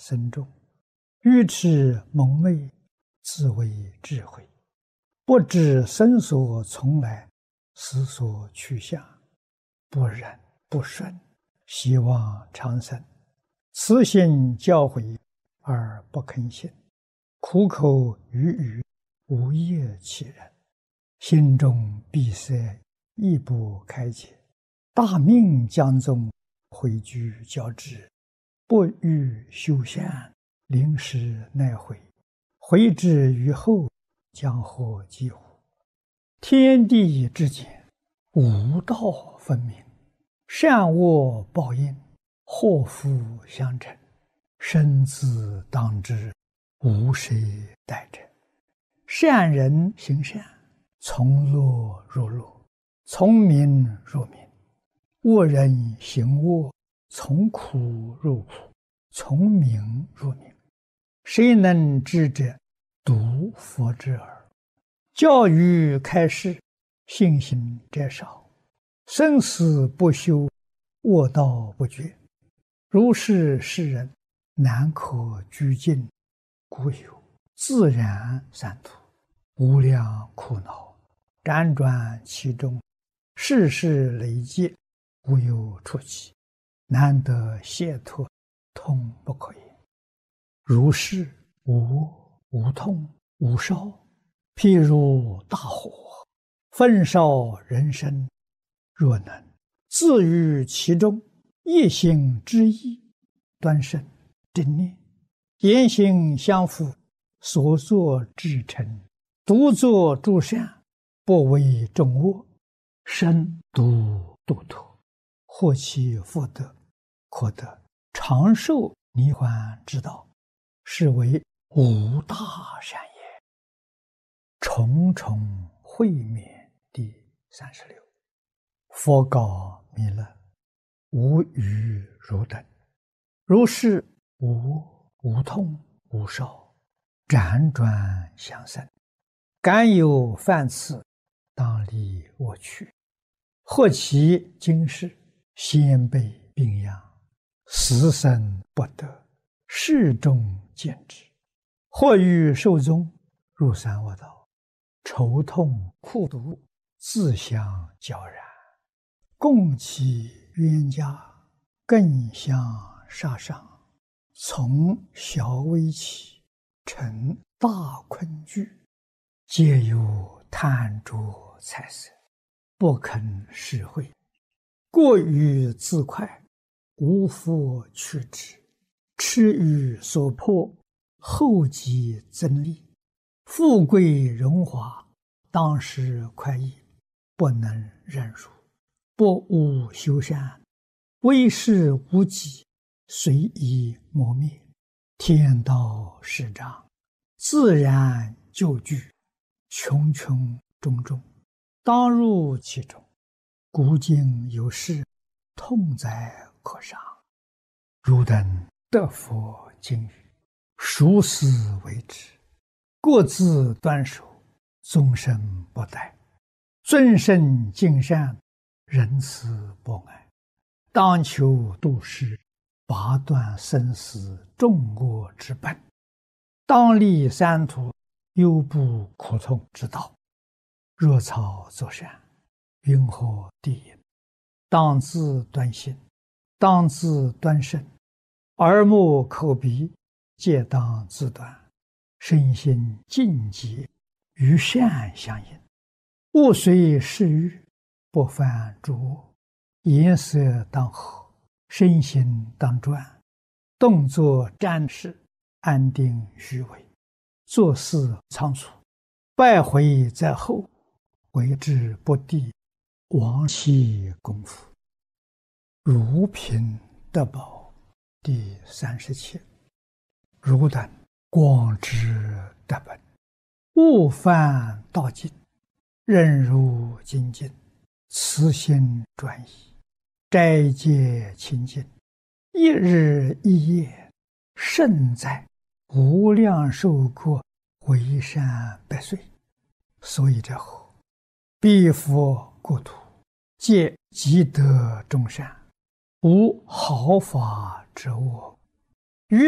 僧众，愚痴蒙昧，自为智慧，不知生所从来，死所去向，不忍不顺，希望长生。慈心教诲而不肯信，苦口语语，无业其人，心中闭塞，亦不开解。大命将宗，回居教之，不欲修善，临时奈悔，回之于后，将获几乎？天地之间，无道分明，善恶报应，祸福相承，生死当知，无谁代者。善人行善，从乐入乐，从明入明；恶人行恶，从苦入苦，从明入明。谁能知者？独佛之耳。教育开示，信心者少，生死不休，恶道不绝。如是世人，难可居尽，故有自然三途，无量苦恼，辗转其中，世事累积，无有出期，难得解脱，痛不可言。如是无痛无烧，譬如大火，焚烧人身。若能自于其中，一心之意，端正正念，言行相符，所作至诚，独作诸善，不为众恶，身独度脱，获其福德，可得长寿涅槃之道，是为无大善也。重重会面第36。佛告弥勒：无余汝等，如是无痛无烧，辗转相生，敢有犯次，当离我去。或其今世，先辈病殃，死生不得，世中见之；或欲寿终，入三恶道，愁痛苦毒，自相交然，共其冤家，更相杀伤，从小危起，成大困惧，皆有贪着财色，不肯施惠，过于自快，无复去之，痴于所迫，后继增利，富贵荣华，当时快意，不能忍辱，不务修善，为事无己，随意磨灭，天道始彰，自然就具，穷穷种种，当入其中。古今有事，痛哉可伤。汝等得佛经语，熟思为之，各自端守，终身不殆，尊圣敬善，仁慈博爱，当求度世，拔断生死众恶之本，当立三途，忧怖苦痛之道。若草作善，云何地也？当自端心，当自端身，耳目口鼻，皆当自端，身心净洁，与善相应。勿随世欲，不犯诸恶，颜色当和，身心当专，动作瞻视，安定虚伪，做事仓促，败毁在后，为之不第，亡其功夫。如贫得宝第37。汝等广知得本，勿犯道境，任如精进，慈心专一，斋戒清净，一日一夜，胜在无量寿国，为善百岁。所以者何？彼佛国土，皆积德众善，无毫发之恶。